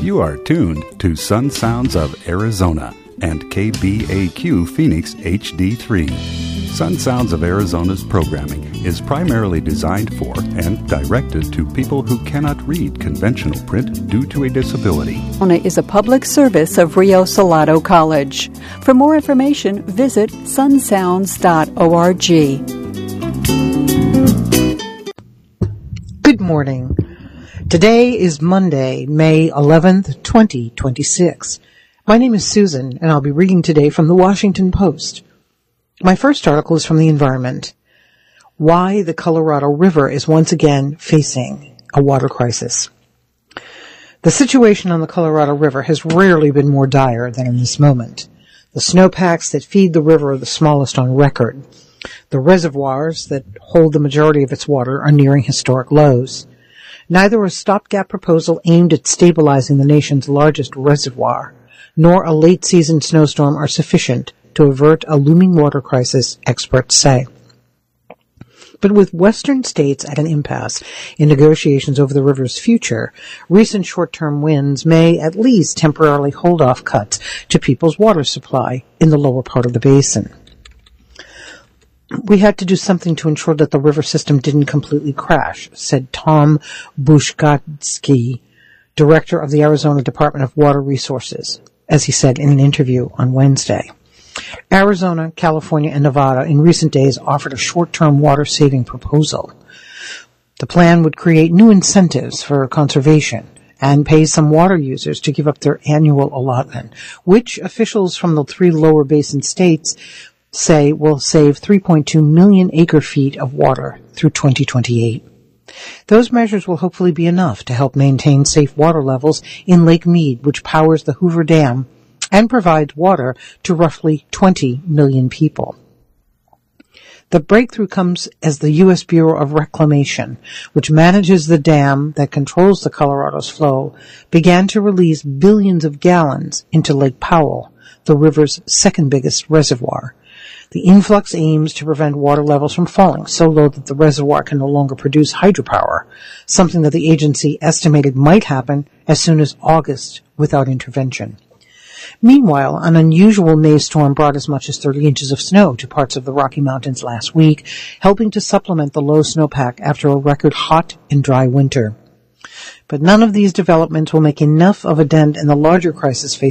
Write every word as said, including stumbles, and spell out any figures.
You are tuned to Sun Sounds of Arizona and K B A Q Phoenix H D three. Sun Sounds of Arizona's programming is primarily designed for and directed to people who cannot read conventional print due to a disability. Is a public service of Rio Salado College. For more information, visit sun sounds dot org. Good morning. Today is Monday, May eleventh, twenty twenty-six. My name is Susan, and I'll be reading today from the Washington Post. My first article is from the Environment. Why the Colorado River is once again facing a water crisis. The situation on the Colorado River has rarely been more dire than in this moment. The snowpacks that feed the river are the smallest on record. The reservoirs that hold the majority of its water are nearing historic lows. Neither a stopgap proposal aimed at stabilizing the nation's largest reservoir, nor a late-season snowstorm are sufficient to avert a looming water crisis, experts say. But with western states at an impasse in negotiations over the river's future, recent short-term wins may at least temporarily hold off cuts to people's water supply in the lower part of the basin. We had to do something to ensure that the river system didn't completely crash, said Tom Bushgatsky, director of the Arizona Department of Water Resources, as he said in an interview on Wednesday. Arizona, California, and Nevada in recent days offered a short-term water-saving proposal. The plan would create new incentives for conservation and pay some water users to give up their annual allotment, which officials from the three lower basin states say will save three point two million acre-feet of water through twenty twenty-eight. Those measures will hopefully be enough to help maintain safe water levels in Lake Mead, which powers the Hoover Dam and provides water to roughly twenty million people. The breakthrough comes as the U S Bureau of Reclamation, which manages the dam that controls the Colorado's flow, began to release billions of gallons into Lake Powell, the river's second biggest reservoir. The influx aims to prevent water levels from falling so low that the reservoir can no longer produce hydropower, something that the agency estimated might happen as soon as August without intervention. Meanwhile, an unusual May storm brought as much as thirty inches of snow to parts of the Rocky Mountains last week, helping to supplement the low snowpack after a record hot and dry winter. But none of these developments will make enough of a dent in the larger crisis facing